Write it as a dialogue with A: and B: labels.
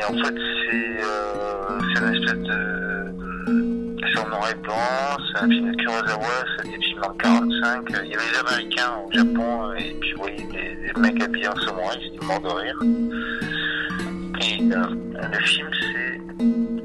A: Et en fait, c'est une espèce c'est en noir et blanc, c'est un film de Kurosawa, c'est des films en 45. Il y avait les Américains au Japon, et puis vous voyez des mecs habillés en samouraï, c'était mort de rire. Et le film, c'est